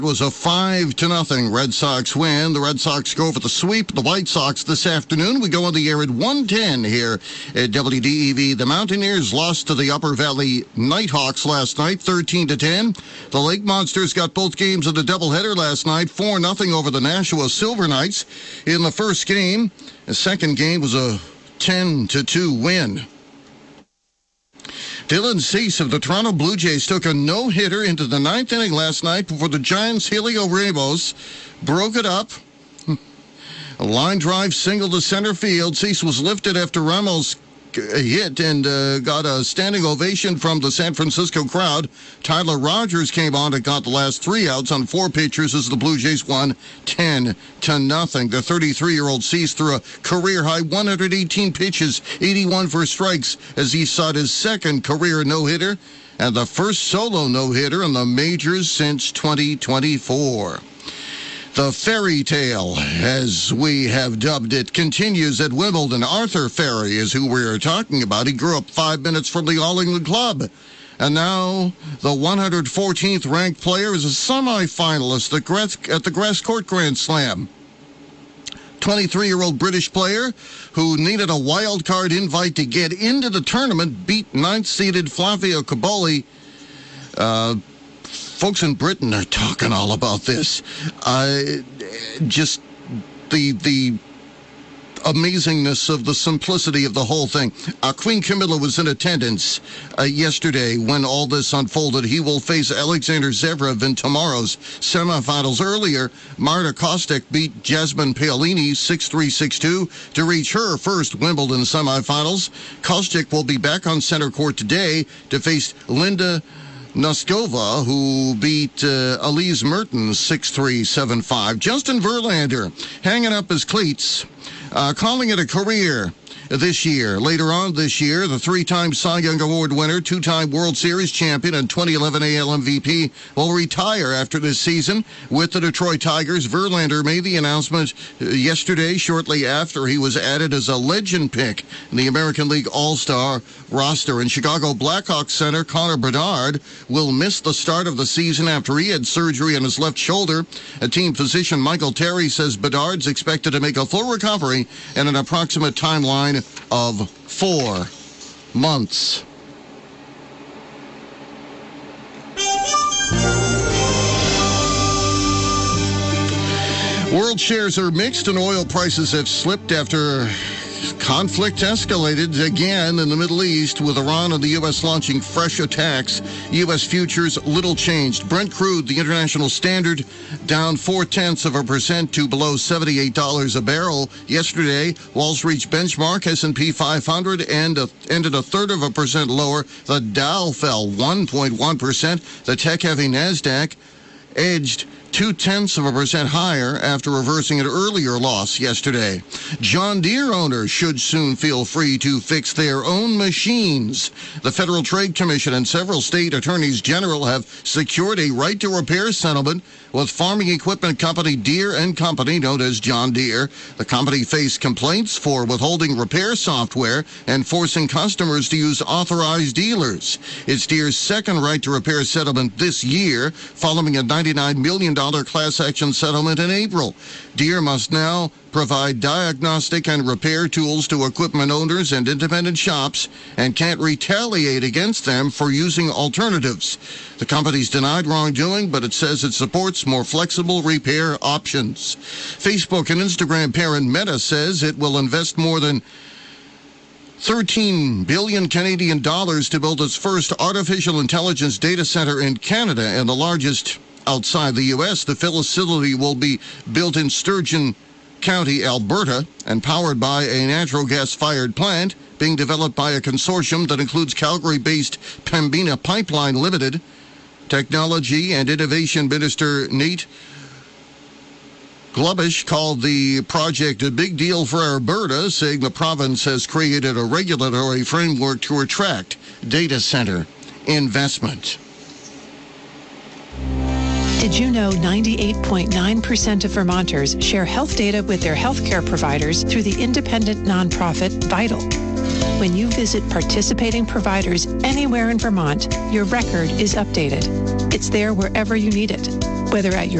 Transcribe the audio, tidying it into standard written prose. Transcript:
It was a 5-0 Red Sox win. The Red Sox go for the sweep. The White Sox this afternoon. We go on the air at 1:10 here at WDEV. The Mountaineers lost to the Upper Valley Nighthawks last night, 13-10. The Lake Monsters got both games of the doubleheader last night, 4-0 over the Nashua Silver Knights in the first game. The second game was a 10-2 win. Dylan Cease of the Toronto Blue Jays took a no-hitter into the ninth inning last night before the Giants' Helio Ramos broke it up. A line drive single to center field. Cease was lifted after Ramos hit and got a standing ovation from the San Francisco crowd. Tyler Rogers came on and got the last 3 outs on 4 pitchers as the Blue Jays won 10-0. The 33-year-old Cease threw a career-high 118 pitches, 81 for strikes, as he sought his second career no-hitter and the first solo no-hitter in the majors since 2024. The fairy tale, as we have dubbed it, continues at Wimbledon. Arthur Ferry is who we are talking about. He grew up 5 minutes from the All England Club. And now the 114th ranked player is a semi-finalist at the Grass Court Grand Slam. 23-year-old British player who needed a wild card invite to get into the tournament beat 9th-seeded Flavio Cobolli. Folks in Britain are talking all about this. Just the amazingness of the simplicity of the whole thing. Queen Camilla was in attendance yesterday when all this unfolded. He will face Alexander Zverev in tomorrow's semifinals. Earlier, Marta Kostyk beat Jasmine Paolini 6-3, 6-2 to reach her first Wimbledon semifinals. Kostyk will be back on center court today to face Linda Noskova, who beat Elise Mertens 6-3, 7-5. Justin Verlander hanging up his cleats, calling it a career this year. Later on this year, the 3-time Cy Young Award winner, 2-time World Series champion, and 2011 AL MVP will retire after this season with the Detroit Tigers. Verlander made the announcement yesterday, shortly after he was added as a legend pick in the American League All-Star roster. And Chicago Blackhawks center Connor Bedard will miss the start of the season after he had surgery on his left shoulder. A team physician, Michael Terry, says Bedard's expected to make a full recovery in an approximate timeline of 4 months. World shares are mixed and oil prices have slipped after conflict escalated again in the Middle East, with Iran and the U.S. launching fresh attacks. U.S. futures little changed. Brent crude, the international standard, down 0.4% to below $78 a barrel. Yesterday, Wall Street's benchmark S&P 500 ended 0.33% lower. The Dow fell 1.1%. The tech-heavy NASDAQ edged 0.2% higher after reversing an earlier loss yesterday. John Deere owners should soon feel free to fix their own machines. The Federal Trade Commission and several state attorneys general have secured a right to repair settlement with farming equipment company Deere & Company, known as John Deere. The company faced complaints for withholding repair software and forcing customers to use authorized dealers. It's Deere's second right to repair settlement this year, following a $99 million class action settlement in April. Deere must now provide diagnostic and repair tools to equipment owners and independent shops and can't retaliate against them for using alternatives. The company's denied wrongdoing, but it says it supports more flexible repair options. Facebook and Instagram parent Meta says it will invest more than 13 billion Canadian dollars to build its first artificial intelligence data center in Canada and the largest outside the U.S. The facility will be built in Sturgeon County, Alberta, and powered by a natural gas-fired plant being developed by a consortium that includes Calgary-based Pembina Pipeline Limited. Technology and Innovation Minister Nate Glubish called the project a big deal for Alberta, saying the province has created a regulatory framework to attract data center investment. Did you know 98.9% of Vermonters share health data with their healthcare providers through the independent nonprofit Vital? When you visit participating providers anywhere in Vermont, your record is updated. It's there wherever you need it. Whether at your